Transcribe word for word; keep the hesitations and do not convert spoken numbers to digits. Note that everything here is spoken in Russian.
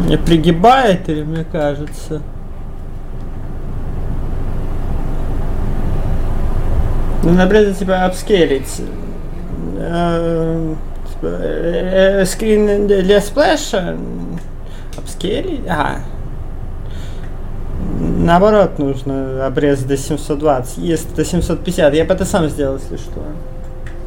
Не пригибает, или мне кажется? Ну, например, типа апскейлить. Скрин для сплэша. Апскейлить? Ага. Наоборот, нужно обрезать до семьсот двадцать. Есть до семьсот пятьдесят. Я бы это сам сделал, если что.